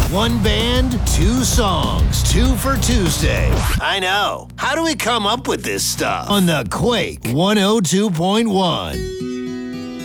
One band, two songs, two for Tuesday. I know. How do we come up with this stuff? On the Quake 102.1.